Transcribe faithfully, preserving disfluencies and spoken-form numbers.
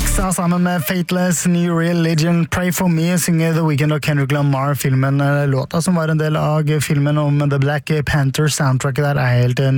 Alexa sammen med Fateless, New Religion, Pray For Me synger The Weeknd og Kendrick Lamar filmen. Låta som var en del av filmen om The Black Panther soundtracket der er helt